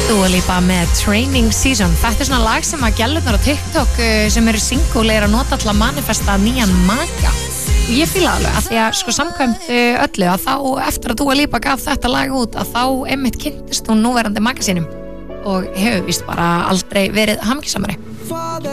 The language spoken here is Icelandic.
Dua Lipa með Training Season. Þetta svona lag sem að gælurnar á TikTok sem eru single að nota til að manifesta nýjan maka. Og ég fíla alveg að því að sko samkvæmt öllu að þá eftir að Dua Lipa gaf þetta lag út að þá einmitt kynntist hún núverandi maka sínum og hefur víst bara aldrei verið hamingjusamari.